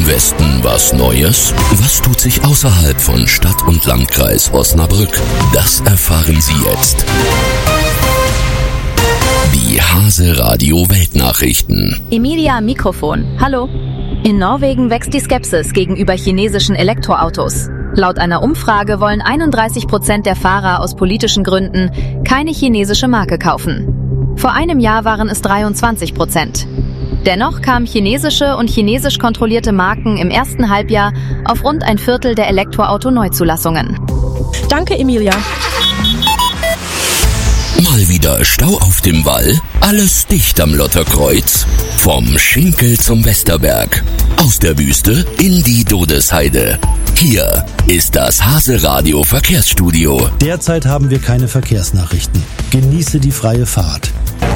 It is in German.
Westen was Neues? Was tut sich außerhalb von Stadt und Landkreis Osnabrück? Das erfahren Sie jetzt. Die Hase Radio Weltnachrichten. Emilia am Mikrofon. Hallo. In Norwegen wächst die Skepsis gegenüber chinesischen Elektroautos. Laut einer Umfrage wollen 31% der Fahrer aus politischen Gründen keine chinesische Marke kaufen. Vor einem Jahr waren es 23%. Dennoch kamen chinesische und chinesisch kontrollierte Marken im ersten Halbjahr auf rund ein Viertel der Elektroauto-Neuzulassungen. Danke, Emilia. Mal wieder Stau auf dem Wall, alles dicht am Lotterkreuz. Vom Schinkel zum Westerberg, aus der Wüste in die Dodesheide. Hier ist das Hase Radio Verkehrsstudio. Derzeit haben wir keine Verkehrsnachrichten. Genieße die freie Fahrt.